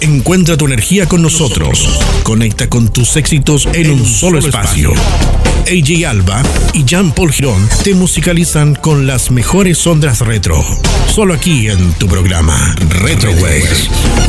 Encuentra tu energía con nosotros. Conecta con tus éxitos en un solo espacio. AJ Alba y Jean-Paul Girón te musicalizan con las mejores ondas retro. Solo aquí en tu programa Retro Waves.